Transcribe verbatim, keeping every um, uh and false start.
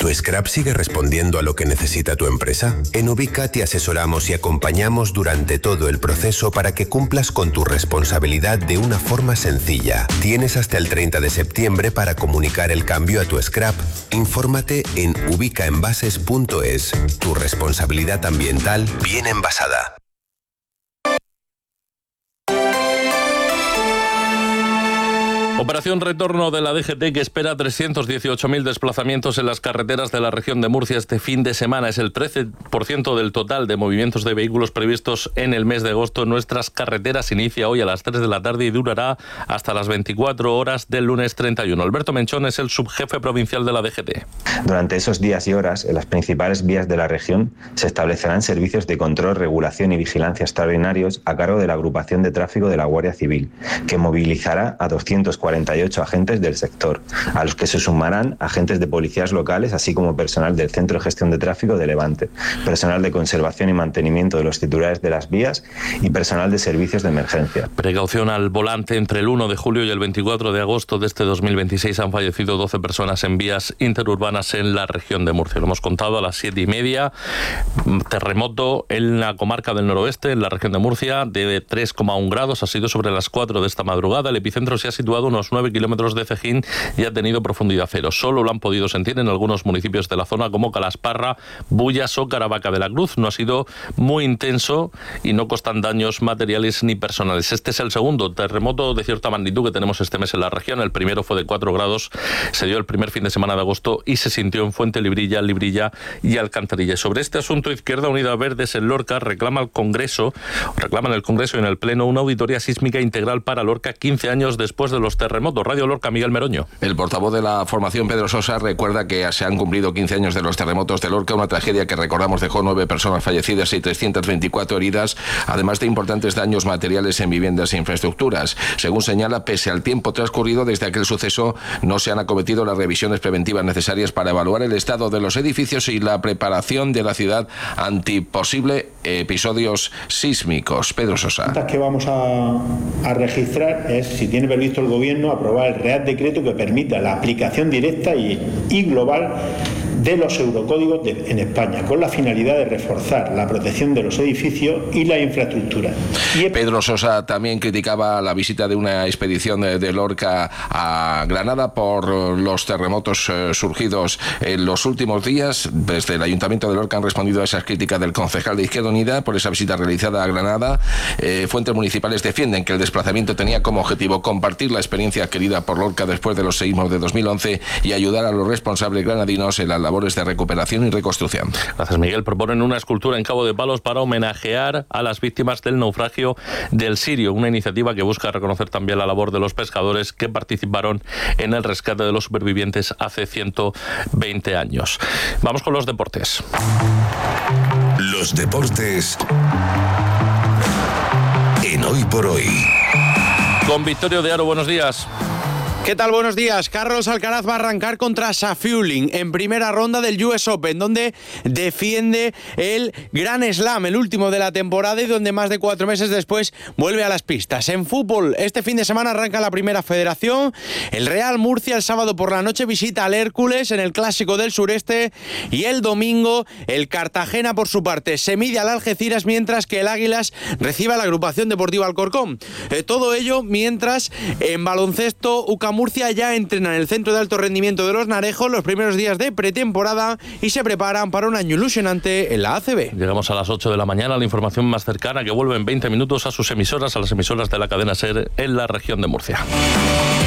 ¿Tu scrap sigue respondiendo a lo que necesita tu empresa? En Ubica te asesoramos y acompañamos durante todo el proceso para que cumplas con tu responsabilidad de una forma sencilla. Tienes hasta el treinta de septiembre para comunicar el cambio a tu scrap. Infórmate en ubicaenvases punto es. Tu responsabilidad ambiental bien envasada. Operación retorno de la D G T que espera trescientos dieciocho mil desplazamientos en las carreteras de la región de Murcia este fin de semana. Es el trece por ciento del total de movimientos de vehículos previstos en el mes de agosto en nuestras carreteras. Inicia hoy a las tres de la tarde y durará hasta las veinticuatro horas del lunes treinta y uno. Alberto Menchón es el subjefe provincial de la D G T. Durante esos días y horas, en las principales vías de la región se establecerán servicios de control, regulación y vigilancia extraordinarios a cargo de la agrupación de tráfico de la Guardia Civil, que movilizará a doscientos cuarenta y ocho agentes del sector, a los que se sumarán agentes de policías locales, así como personal del Centro de Gestión de Tráfico de Levante, personal de conservación y mantenimiento de los titulares de las vías y personal de servicios de emergencia. Precaución al volante. Entre el uno de julio y el veinticuatro de agosto de este dos mil veintiséis han fallecido doce personas en vías interurbanas en la región de Murcia. Lo hemos contado a las siete y media. Terremoto en la comarca del noroeste, en la región de Murcia, de tres coma uno grados. Ha sido sobre las cuatro de esta madrugada. El epicentro se ha situado unos nueve kilómetros de Cejín y ha tenido profundidad cero. Solo lo han podido sentir en algunos municipios de la zona como Calasparra, Bullas o Caravaca de la Cruz. No ha sido muy intenso y no costan daños materiales ni personales. Este es el segundo terremoto de cierta magnitud que tenemos este mes en la región. El primero fue de cuatro grados, se dio el primer fin de semana de agosto y se sintió en Fuente Librilla, Librilla y Alcantarilla. Sobre este asunto, Izquierda Unida Verdes en Lorca reclama al Congreso, reclama en el Congreso y en el Pleno una auditoría sísmica integral para Lorca quince años después de los terremotos. Radio Lorca, Miguel Meroño. El portavoz de la formación, Pedro Sosa, recuerda que se han cumplido quince años de los terremotos de Lorca, una tragedia que recordamos dejó nueve personas fallecidas y trescientas veinticuatro heridas, además de importantes daños materiales en viviendas e infraestructuras. Según señala, pese al tiempo transcurrido desde aquel suceso, no se han acometido las revisiones preventivas necesarias para evaluar el estado de los edificios y la preparación de la ciudad ante posibles episodios sísmicos. Pedro Sosa. Las que vamos a, a registrar es si tiene previsto el gobierno aprobar el Real Decreto que permita la aplicación directa y, y global de los eurocódigos de, en España, con la finalidad de reforzar la protección de los edificios y la infraestructura. Y el... Pedro Sosa también criticaba la visita de una expedición de, de Lorca a Granada por los terremotos eh, surgidos en los últimos días. Desde el Ayuntamiento de Lorca han respondido a esas críticas del concejal de Izquierda Unida por esa visita realizada a Granada. Eh, fuentes municipales defienden que el desplazamiento tenía como objetivo compartir la experiencia adquirida por Lorca después de los seísmos de dos mil once y ayudar a los responsables granadinos en la labores de recuperación y reconstrucción. Gracias, Miguel. Proponen una escultura en Cabo de Palos para homenajear a las víctimas del naufragio del Sirio, una iniciativa que busca reconocer también la labor de los pescadores que participaron en el rescate de los supervivientes hace ciento veinte años. Vamos con los deportes. Los deportes en Hoy por Hoy. Con Victorio de Aro, buenos días. ¿Qué tal? Buenos días. Carlos Alcaraz va a arrancar contra Safiullin en primera ronda del U S Open, donde defiende el Grand Slam, el último de la temporada y donde más de cuatro meses después vuelve a las pistas. En fútbol, este fin de semana arranca la primera federación. El Real Murcia el sábado por la noche visita al Hércules en el Clásico del Sureste y el domingo el Cartagena por su parte se mide al Algeciras mientras que el Águilas recibe a la agrupación deportiva Alcorcón. Eh, todo ello mientras en baloncesto UCAM Murcia ya entrena en el centro de alto rendimiento de Los Narejos los primeros días de pretemporada y se preparan para un año ilusionante en la A C B. Llegamos a las ocho de la mañana, la información más cercana que vuelve en veinte minutos a sus emisoras, a las emisoras de la cadena SER en la región de Murcia.